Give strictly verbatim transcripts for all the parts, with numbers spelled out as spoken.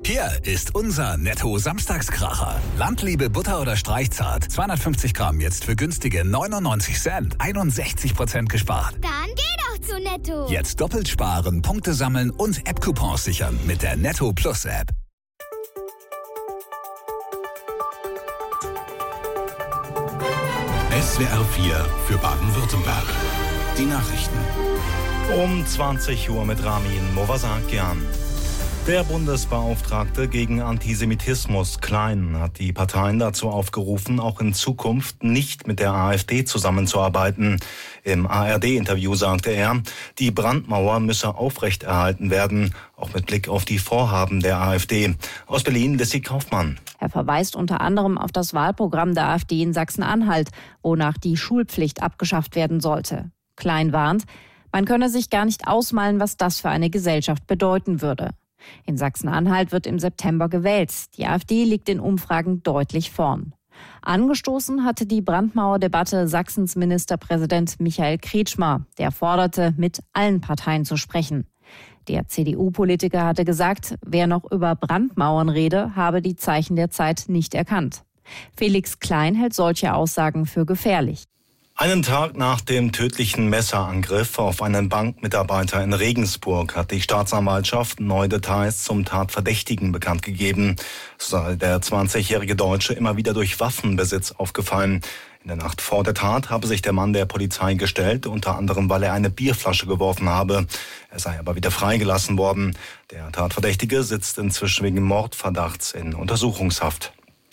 Hier ist unser Netto-Samstagskracher. Landliebe Butter oder Streichzart. zweihundertfünfzig Gramm jetzt für günstige neunundneunzig Cent. einundsechzig Prozent gespart. Dann geh doch zu Netto. Jetzt doppelt sparen, Punkte sammeln und App-Coupons sichern mit der Netto Plus App. S W R vier für Baden-Württemberg. Die Nachrichten. Um zwanzig Uhr mit Ramin Movasakian. Der Bundesbeauftragte gegen Antisemitismus, Klein, hat die Parteien dazu aufgerufen, auch in Zukunft nicht mit der AfD zusammenzuarbeiten. Im A R D-Interview sagte er, die Brandmauer müsse aufrechterhalten werden, auch mit Blick auf die Vorhaben der AfD. Aus Berlin, Lissy Kaufmann. Er verweist unter anderem auf das Wahlprogramm der AfD in Sachsen-Anhalt, wonach die Schulpflicht abgeschafft werden sollte. Klein warnt, man könne sich gar nicht ausmalen, was das für eine Gesellschaft bedeuten würde. In Sachsen-Anhalt wird im September gewählt. Die AfD liegt in Umfragen deutlich vorn. Angestoßen hatte die Brandmauerdebatte Sachsens Ministerpräsident Michael Kretschmer. Der forderte, mit allen Parteien zu sprechen. Der C D U-Politiker hatte gesagt, wer noch über Brandmauern rede, habe die Zeichen der Zeit nicht erkannt. Felix Klein hält solche Aussagen für gefährlich. Einen Tag nach dem tödlichen Messerangriff auf einen Bankmitarbeiter in Regensburg hat die Staatsanwaltschaft neue Details zum Tatverdächtigen bekannt gegeben. So sei der zwanzigjährige Deutsche immer wieder durch Waffenbesitz aufgefallen. In der Nacht vor der Tat habe sich der Mann der Polizei gestellt, unter anderem weil er eine Bierflasche geworfen habe. Er sei aber wieder freigelassen worden. Der Tatverdächtige sitzt inzwischen wegen Mordverdachts in Untersuchungshaft.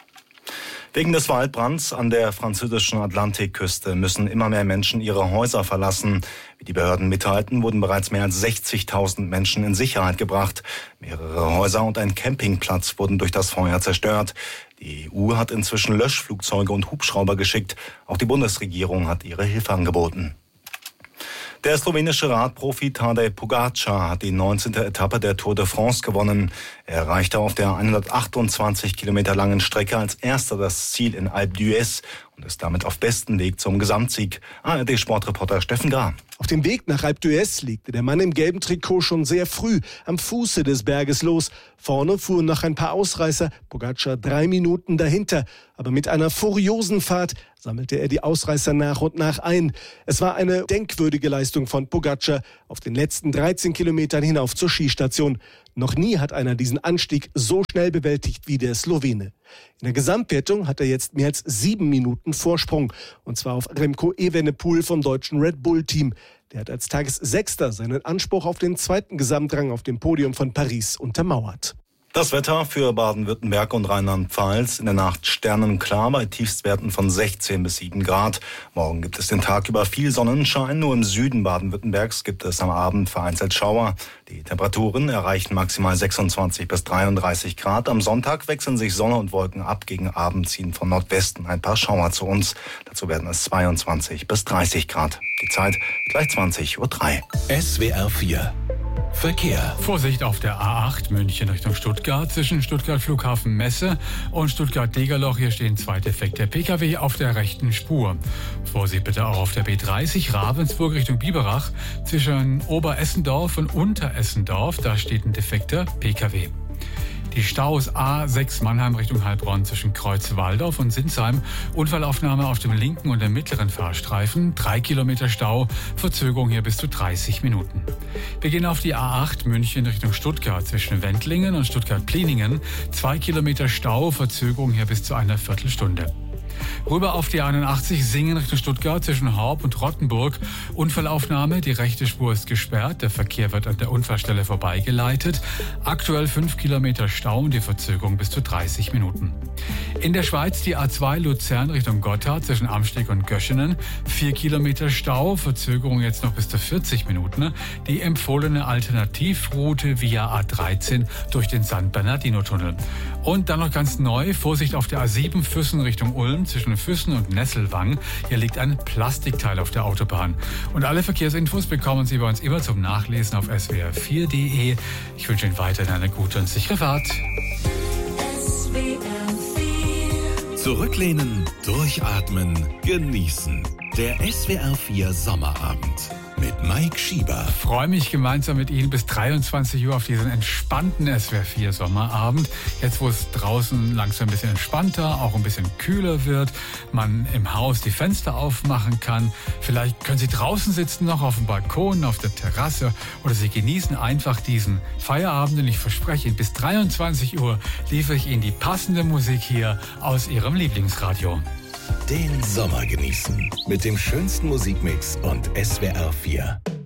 Wegen des Waldbrands an der französischen Atlantikküste müssen immer mehr Menschen ihre Häuser verlassen. Wie die Behörden mitteilten, wurden bereits mehr als sechzigtausend Menschen in Sicherheit gebracht. Mehrere Häuser und ein Campingplatz wurden durch das Feuer zerstört. Die E U hat inzwischen Löschflugzeuge und Hubschrauber geschickt. Auch die Bundesregierung hat ihre Hilfe angeboten. Der slowenische Radprofi Tadej Pogačar hat die neunzehnte Etappe der Tour de France gewonnen. Er erreichte auf der hundertachtundzwanzig Kilometer langen Strecke als erster das Ziel in Alpe d'Huez und ist damit auf bestem Weg zum Gesamtsieg. A R D-Sportreporter Steffen Grah. Auf dem Weg nach Alpe d'Huez legte der Mann im gelben Trikot schon sehr früh am Fuße des Berges los. Vorne fuhren noch ein paar Ausreißer, Pogačar drei Minuten dahinter. Aber mit einer furiosen Fahrt sammelte er die Ausreißer nach und nach ein. Es war eine denkwürdige Leistung von Pogačar auf den letzten dreizehn Kilometern hinauf zur Skistation. Noch nie hat einer diesen Anstieg so schnell bewältigt wie der Slowene. In der Gesamtwertung hat er jetzt mehr als sieben Minuten Vorsprung. Und zwar auf Remco Evenepoel vom deutschen Red Bull-Team. Der hat als Tagessechster seinen Anspruch auf den zweiten Gesamtrang auf dem Podium von Paris untermauert. Das Wetter für Baden-Württemberg und Rheinland-Pfalz. In der Nacht sternenklar bei Tiefstwerten von sechzehn bis sieben Grad. Morgen gibt es den Tag über viel Sonnenschein. Nur im Süden Baden-Württembergs gibt es am Abend vereinzelt Schauer. Die Temperaturen erreichen maximal sechsundzwanzig bis dreiunddreißig Grad. Am Sonntag wechseln sich Sonne und Wolken ab. Gegen Abend ziehen von Nordwesten ein paar Schauer zu uns. Dazu werden es zweiundzwanzig bis dreißig Grad. Die Zeit gleich zwanzig Uhr drei. S W R vier Verkehr. Vorsicht auf der A acht München Richtung Stuttgart zwischen Stuttgart Flughafen Messe und Stuttgart-Degerloch. Hier stehen zwei defekte Pkw auf der rechten Spur. Vorsicht bitte auch auf der B dreißig Ravensburg Richtung Biberach zwischen Oberessendorf und Unteressendorf. Da steht ein defekter Pkw. Die Staus A sechs Mannheim Richtung Heilbronn zwischen Kreuz-Walldorf und Sinsheim. Unfallaufnahme auf dem linken und dem mittleren Fahrstreifen. Drei Kilometer Stau, Verzögerung hier bis zu dreißig Minuten. Wir gehen auf die A acht München Richtung Stuttgart zwischen Wendlingen und Stuttgart-Pliningen. Zwei Kilometer Stau, Verzögerung hier bis zu einer Viertelstunde. Rüber auf die einundachtzig Singen Richtung Stuttgart zwischen Horb und Rottenburg. Unfallaufnahme, die rechte Spur ist gesperrt. Der Verkehr wird an der Unfallstelle vorbeigeleitet. Aktuell fünf Kilometer Stau und die Verzögerung bis zu dreißig Minuten. In der Schweiz die A zwei Luzern Richtung Gotthard zwischen Amsteg und Göschenen. Vier Kilometer Stau, Verzögerung jetzt noch bis zu vierzig Minuten. Die empfohlene Alternativroute via A dreizehn durch den San Bernardino-Tunnel. Und dann noch ganz neu, Vorsicht auf der A sieben Füssen Richtung Ulm zwischen Füssen und Nesselwang. Hier liegt ein Plastikteil auf der Autobahn. Und alle Verkehrsinfos bekommen Sie bei uns immer zum Nachlesen auf S W R vier Punkt de. Ich wünsche Ihnen weiterhin eine gute und sichere Fahrt. S W R vier. Zurücklehnen, durchatmen, genießen. Der S W R vier Sommerabend. mit Mike Schieber. Ich freue mich gemeinsam mit Ihnen bis dreiundzwanzig Uhr auf diesen entspannten S W R vier Sommerabend. Jetzt, wo es draußen langsam ein bisschen entspannter, auch ein bisschen kühler wird, man im Haus die Fenster aufmachen kann. Vielleicht können Sie draußen sitzen, noch auf dem Balkon, auf der Terrasse, oder Sie genießen einfach diesen Feierabend. Und ich verspreche Ihnen, bis dreiundzwanzig Uhr liefere ich Ihnen die passende Musik hier aus Ihrem Lieblingsradio. Den Sommer genießen mit dem schönsten Musikmix und S W R vier.